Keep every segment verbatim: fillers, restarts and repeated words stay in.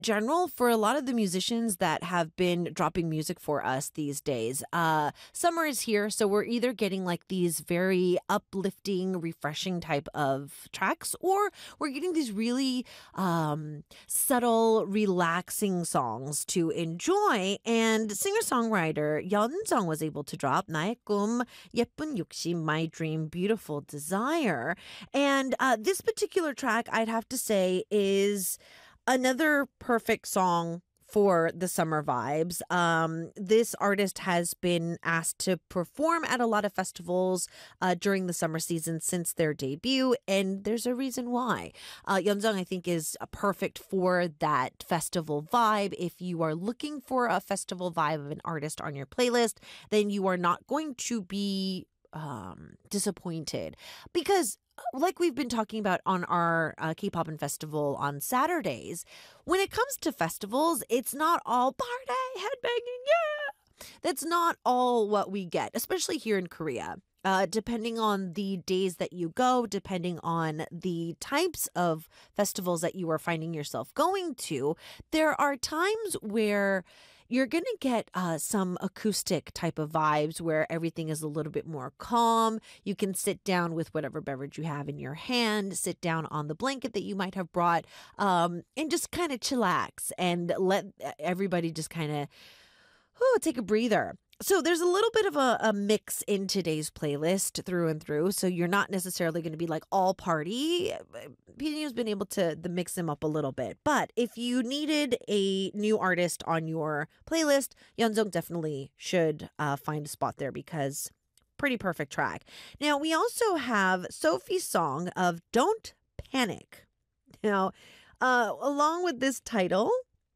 general, for a lot of the musicians that have been dropping music for us these days, uh, summer is here. So we're either getting like these very uplifting, refreshing type of tracks, or we're getting these really um, subtle, relaxing songs to enjoy. And singer-songwriter Yeon Jung was able to drop 나의 꿈, 예쁜 욕심, my dream, beautiful desire. And uh, this particular track, I'd have to say, is another perfect song for the summer vibes. Um, this artist has been asked to perform at a lot of festivals uh, during the summer season since their debut, and there's a reason why. Uh, Yeonjung, I think, is uh, perfect for that festival vibe. If you are looking for a festival vibe of an artist on your playlist, then you are not going to be um, disappointed, because like we've been talking about on our uh, K-pop and festival on Saturdays, when it comes to festivals, it's not all party, headbanging, yeah. That's not all what we get, especially here in Korea. Uh, depending on the days that you go, depending on the types of festivals that you are finding yourself going to, there are times where you're going to get uh, some acoustic type of vibes where everything is a little bit more calm. You can sit down with whatever beverage you have in your hand, sit down on the blanket that you might have brought, um, and just kind of chillax and let everybody just kind of oh, take a breather. So there's a little bit of a, a mix in today's playlist through and through. So you're not necessarily going to be like all party. P D has been able to the mix them up a little bit. But if you needed a new artist on your playlist, Yeonjung definitely should uh, find a spot there, because pretty perfect track. Now, we also have Sophie's song of Don't Panic. Now, uh, along with this title,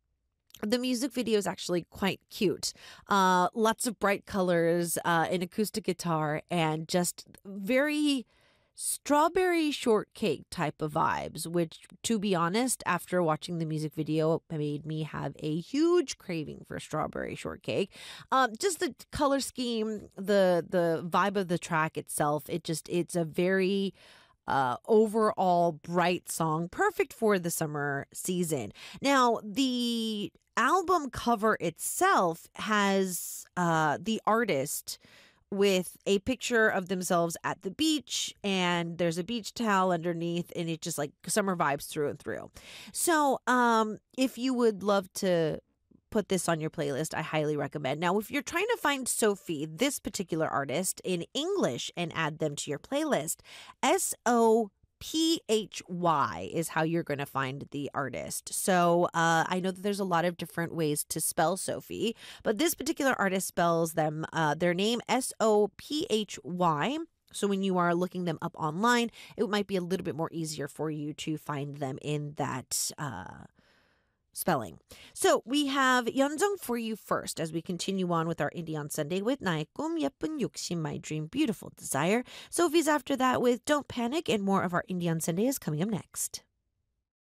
the music video is actually quite cute. Uh, lots of bright colors, uh, an acoustic guitar, and just very strawberry shortcake type of vibes, which, to be honest, after watching the music video, made me have a huge craving for strawberry shortcake. Um, just the color scheme, the the vibe of the track itself, it just, it's a very uh, overall bright song, perfect for the summer season. Now, the album cover itself has uh, the artist with a picture of themselves at the beach, and there's a beach towel underneath, and it's just like summer vibes through and through. So um, if you would love to put this on your playlist, I highly recommend. Now, if you're trying to find Sophie, this particular artist, in English and add them to your playlist, S O P H Y is how you're going to find the artist. So uh, I know that there's a lot of different ways to spell Sophie, but this particular artist spells them, uh, their name, S O P H Y. So when you are looking them up online, it might be a little bit more easier for you to find them in that uh spelling. So we have Yeonjung for you first as we continue on with our Indie on Sunday with 나의 꿈, 예쁜 욕심, my dream, beautiful desire. Sophie's after that with Don't Panic, and more of our Indie on Sunday is coming up next.